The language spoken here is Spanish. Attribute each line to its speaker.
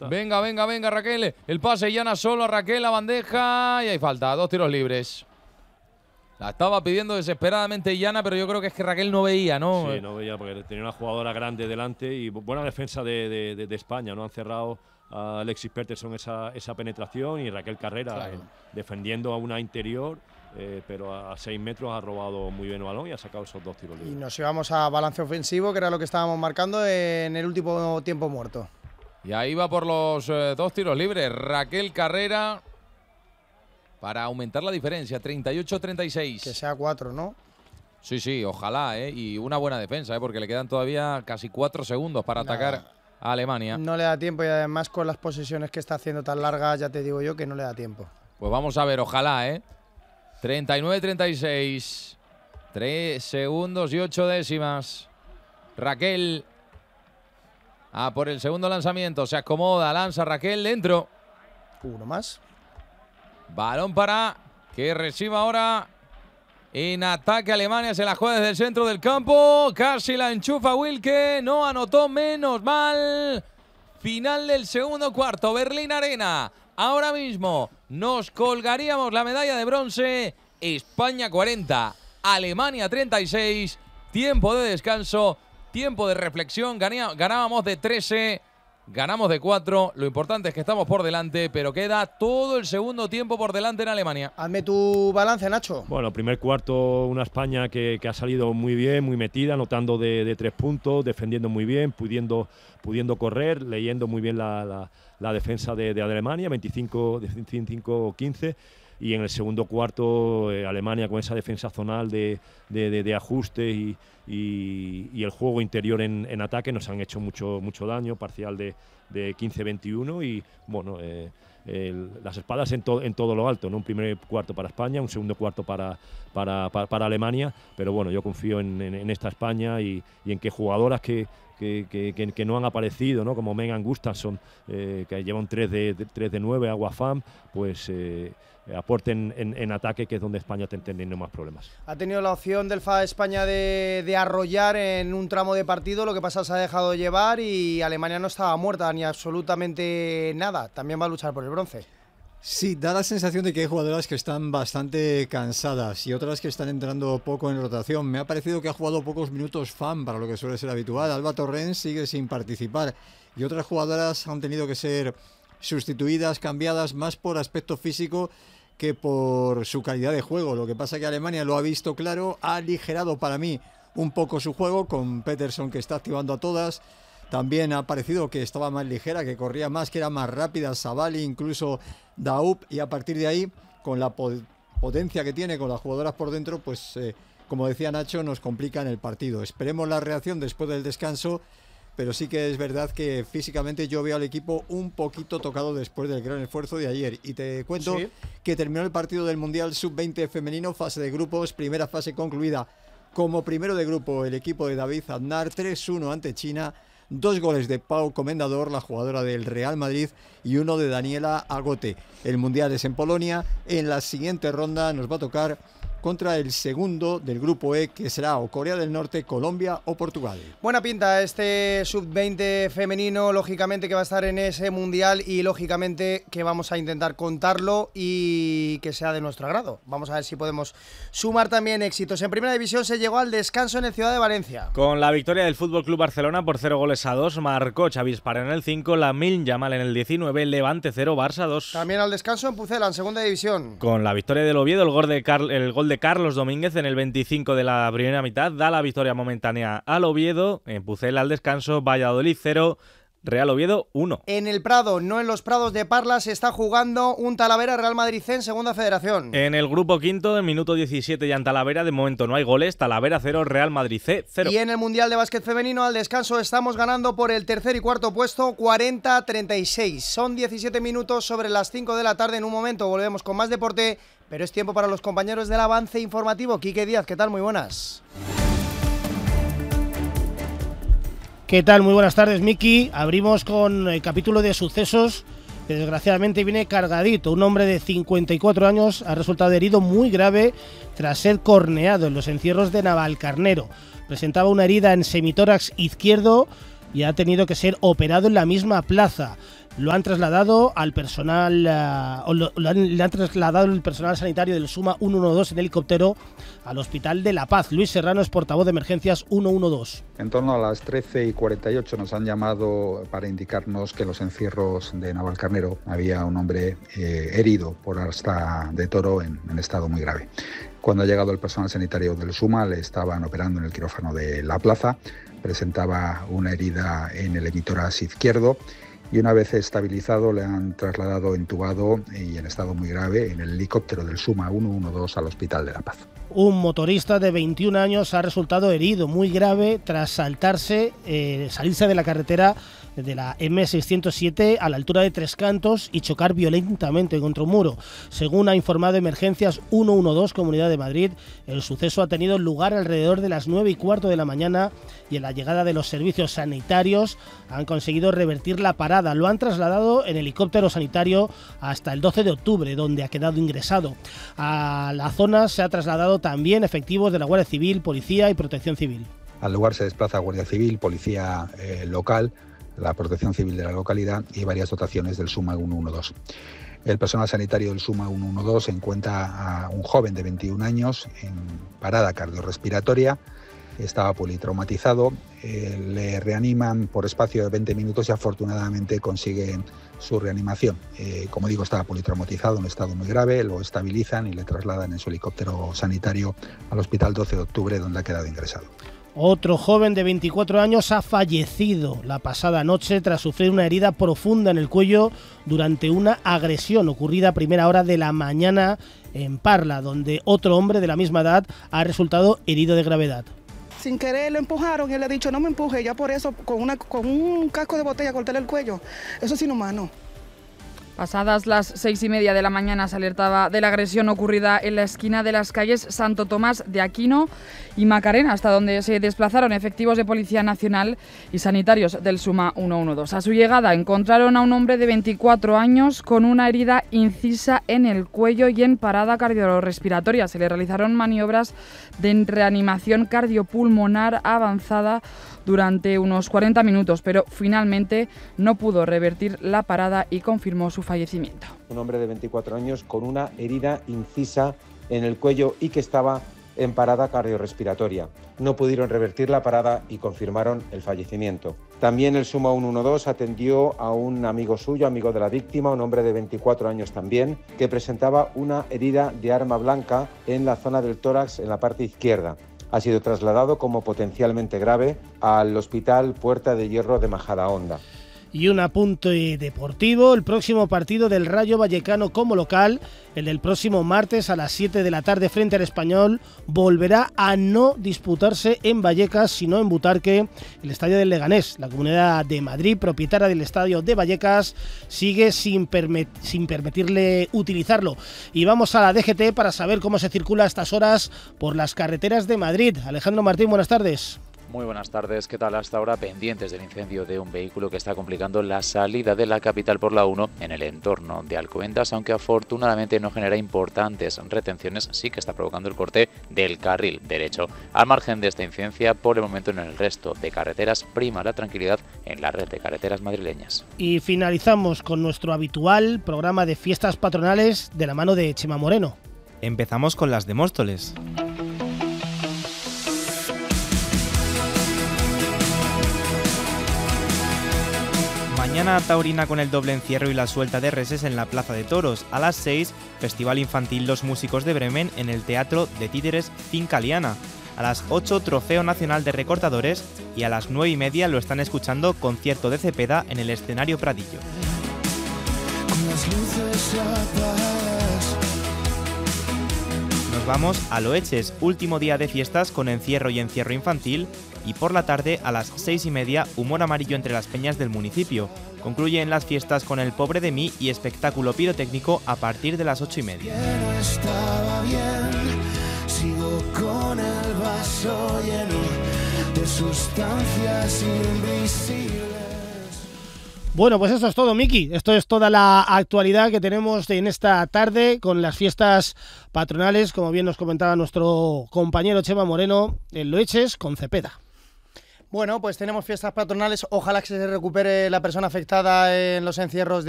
Speaker 1: está.
Speaker 2: Venga, venga, venga, Raquel. El pase llana solo a Raquel, la bandeja. Y hay falta, 2 tiros libres. La estaba pidiendo desesperadamente Llana, pero yo creo que es que Raquel no veía, ¿no?
Speaker 1: Sí, no veía, porque tenía una jugadora grande delante y buena defensa de España, ¿no? Han cerrado a Alexis Peterson esa penetración y Raquel Carrera
Speaker 2: Claro.
Speaker 1: defendiendo a una interior, pero a 6 metros ha robado muy bien el balón y ha sacado esos 2 tiros
Speaker 3: Y
Speaker 1: libres.
Speaker 3: nos íbamos a balance ofensivo, que era lo que estábamos marcando en el último tiempo muerto.
Speaker 2: Y ahí va por los 2 tiros libres. Raquel Carrera para aumentar la diferencia, 38-36.
Speaker 3: Que sea 4, ¿no?
Speaker 2: Sí, sí, ojalá, ¿eh? Y una buena defensa, ¿eh? Porque le quedan todavía casi 4 segundos para atacar a Alemania.
Speaker 3: No le da tiempo y además con las posesiones que está haciendo tan largas, ya te digo yo que no le da tiempo.
Speaker 2: Pues vamos a ver, ojalá, ¿eh? 39-36. 3 segundos y 8 décimas. Raquel. A por el segundo lanzamiento. Se acomoda, lanza Raquel dentro.
Speaker 3: Uno más.
Speaker 2: Balón para que reciba ahora en ataque Alemania. Se la juega desde el centro del campo. Casi la enchufa Wilke. No anotó, menos mal. Final del segundo cuarto. Berlín Arena. Ahora mismo nos colgaríamos la medalla de bronce. España 40. Alemania 36. Tiempo de descanso. Tiempo de reflexión. Ganábamos de 13. Ganamos de 4, lo importante es que estamos por delante, pero queda todo el segundo tiempo por delante en Alemania.
Speaker 3: Hazme tu balance, Nacho.
Speaker 1: Bueno, primer cuarto, una España que ha salido muy bien, muy metida, anotando de 3 puntos, defendiendo muy bien, pudiendo correr, leyendo muy bien la defensa de Alemania, 25-15. Y en el segundo cuarto, Alemania con esa defensa zonal de ajuste y el juego interior en ataque nos han hecho mucho daño, parcial de 15-21 y bueno, las espadas en todo lo alto, ¿no? Un primer cuarto para España, un segundo cuarto para Alemania, pero bueno, yo confío en esta España y en que jugadoras que no han aparecido, ¿no? Como Megan Gustafsson, que lleva un 3 de 9, Agua Fam, pues aporten en ataque, que es donde España está teniendo más problemas.
Speaker 3: Ha tenido la opción del FA España de arrollar en un tramo de partido, lo que pasa se ha dejado llevar y Alemania no estaba muerta ni absolutamente nada. También va a luchar por el bronce.
Speaker 4: Sí, da la sensación de que hay jugadoras que están bastante cansadas y otras que están entrando poco en rotación. Me ha parecido que ha jugado pocos minutos Fam para lo que suele ser habitual. Alba Torrens sigue sin participar y otras jugadoras han tenido que ser sustituidas, cambiadas más por aspecto físico que por su calidad de juego. Lo que pasa es que Alemania lo ha visto claro, ha aligerado para mí un poco su juego con Peterson, que está activando a todas. También ha parecido que estaba más ligera, que corría más, que era más rápida, Savali, incluso Daup, y a partir de ahí, con la potencia que tiene, con las jugadoras por dentro, pues como decía Nacho, nos complica en el partido. Esperemos la reacción después del descanso, pero sí que es verdad que físicamente yo veo al equipo un poquito tocado después del gran esfuerzo de ayer. Y te cuento que terminó el partido del Mundial Sub-20 femenino, fase de grupos, primera fase concluida como primero de grupo el equipo de David Aznar, 3-1 ante China. 2 goles de Pau Comendador, la jugadora del Real Madrid, y 1 de Daniela Agote. El Mundial es en Polonia. En la siguiente ronda nos va a tocar contra el segundo del grupo E, que será o Corea del Norte, Colombia o Portugal.
Speaker 3: Buena pinta este sub-20 femenino, lógicamente que va a estar en ese mundial y lógicamente que vamos a intentar contarlo y que sea de nuestro agrado. Vamos a ver si podemos sumar también éxitos. En primera división se llegó al descanso en el Ciudad de Valencia.
Speaker 5: Con la victoria del FC Barcelona por 0-2, marcó Xavi Espara en el 5, Lamine Yamal en el 19, Levante 0, Barça 2.
Speaker 3: También al descanso en Pucela, en segunda división.
Speaker 5: Con la victoria del Oviedo, el gol de Carlos Domínguez en el 25 de la primera mitad da la victoria momentánea al Oviedo. En Pucela al descanso, Valladolid 0, Real Oviedo 1.
Speaker 3: En el Prado, no en los Prados de Parla, se está jugando un Talavera Real Madrid C en segunda federación.
Speaker 5: En el grupo quinto, en minuto 17 ya en Talavera, de momento no hay goles, Talavera 0, Real Madrid C 0.
Speaker 3: Y en el Mundial de Básquet Femenino al descanso estamos ganando por el tercer y cuarto puesto 40-36. Son 17 minutos sobre las 5 de la tarde. En un momento volvemos con más deporte, pero es tiempo para los compañeros del avance informativo. Quique Díaz, ¿qué tal? Muy buenas.
Speaker 6: ¿Qué tal? Muy buenas tardes, Miki. Abrimos con el capítulo de sucesos que desgraciadamente viene cargadito. Un hombre de 54 años ha resultado herido muy grave tras ser corneado en los encierros de Navalcarnero. Presentaba una herida en semitórax izquierdo y ha tenido que ser operado en la misma plaza. lo han trasladado al personal, le han trasladado el personal sanitario del SUMA 112 en helicóptero al Hospital de La Paz. Luis Serrano es portavoz de emergencias 112.
Speaker 7: En torno a las 13:48 nos han llamado para indicarnos que en los encierros de Navalcarnero había un hombre herido por asta de toro en estado muy grave. Cuando ha llegado el personal sanitario del SUMA, le estaban operando en el quirófano de la plaza, presentaba una herida en el hemitórax izquierdo y una vez estabilizado le han trasladado entubado y en estado muy grave en el helicóptero del SUMA 112 al Hospital de La Paz.
Speaker 6: Un motorista de 21 años ha resultado herido muy grave tras salirse de la carretera de la M607 a la altura de Tres Cantos y chocar violentamente contra un muro. Según ha informado Emergencias 112 Comunidad de Madrid, el suceso ha tenido lugar alrededor de las 9:15 de la mañana y en la llegada de los servicios sanitarios han conseguido revertir la parada. Lo han trasladado en helicóptero sanitario hasta el 12 de octubre, donde ha quedado ingresado. A la zona se ha trasladado también efectivos de la Guardia Civil, Policía y Protección Civil.
Speaker 7: Al lugar se desplaza Guardia Civil, Policía local, la Protección Civil de la localidad y varias dotaciones del SUMA 112. El personal sanitario del SUMA 112 encuentra a un joven de 21 años en parada cardiorrespiratoria, estaba politraumatizado, le reaniman por espacio de 20 minutos y afortunadamente consiguen su reanimación. Como digo, estaba politraumatizado en estado muy grave, lo estabilizan y le trasladan en su helicóptero sanitario al Hospital 12 de Octubre, donde ha quedado ingresado.
Speaker 6: Otro joven de 24 años ha fallecido la pasada noche tras sufrir una herida profunda en el cuello durante una agresión ocurrida a primera hora de la mañana en Parla, donde otro hombre de la misma edad ha resultado herido de gravedad.
Speaker 8: Sin querer lo empujaron y él le ha dicho no me empuje, ya por eso con un casco de botella cortarle el cuello. Eso es inhumano.
Speaker 9: Pasadas las 6:30 de la mañana se alertaba de la agresión ocurrida en la esquina de las calles Santo Tomás de Aquino y Macarena, hasta donde se desplazaron efectivos de Policía Nacional y sanitarios del SUMA 112. A su llegada encontraron a un hombre de 24 años con una herida incisa en el cuello y en parada cardiorrespiratoria. Se le realizaron maniobras de reanimación cardiopulmonar avanzada durante unos 40 minutos, pero finalmente no pudo revertir la parada y confirmó su fallecimiento.
Speaker 10: Un hombre de 24 años con una herida incisa en el cuello y que estaba en parada cardiorrespiratoria. No pudieron revertir la parada y confirmaron el fallecimiento. También el SUMA 112 atendió a un amigo suyo, amigo de la víctima, un hombre de 24 años también, que presentaba una herida de arma blanca en la zona del tórax en la parte izquierda. Ha sido trasladado como potencialmente grave al Hospital Puerta de Hierro de Majadahonda.
Speaker 6: Y un apunte deportivo, el próximo partido del Rayo Vallecano como local, el del próximo martes a las 7 de la tarde frente al Español, volverá a no disputarse en Vallecas, sino en Butarque, el estadio del Leganés. La Comunidad de Madrid, propietaria del estadio de Vallecas, sigue sin permitirle utilizarlo. Y vamos a la DGT para saber cómo se circula a estas horas por las carreteras de Madrid. Alejandro Martín, buenas tardes.
Speaker 11: Muy buenas tardes, ¿qué tal? Hasta ahora pendientes del incendio de un vehículo que está complicando la salida de la capital por la 1 en el entorno de Alcobendas, aunque afortunadamente no genera importantes retenciones, sí que está provocando el corte del carril derecho. Al margen de esta incidencia, por el momento en el resto de carreteras prima la tranquilidad en la red de carreteras madrileñas.
Speaker 6: Y finalizamos con nuestro habitual programa de fiestas patronales de la mano de Chema Moreno.
Speaker 5: Empezamos con las de Móstoles. Mañana taurina con el doble encierro y la suelta de reses en la Plaza de Toros. A las 6, Festival Infantil Los Músicos de Bremen en el Teatro de Títeres Finca Liana. A las 8, Trofeo Nacional de Recortadores y a las 9:30 lo están escuchando Concierto de Cepeda en el escenario Pradillo. Nos vamos a Loeches, último día de fiestas con encierro y encierro infantil, y por la tarde a las 6:30 humor amarillo entre las peñas del municipio. Concluyen las fiestas con El Pobre de mí y espectáculo pirotécnico a partir de las 8:30. Sigo con el vaso lleno de sustancias invisibles.
Speaker 6: Bueno, pues eso es todo, Miki. Esto es toda la actualidad que tenemos en esta tarde con las fiestas patronales, como bien nos comentaba nuestro compañero Chema Moreno, en Loeches con Cepeda.
Speaker 3: Bueno, pues tenemos fiestas patronales. Ojalá que se recupere la persona afectada en los encierros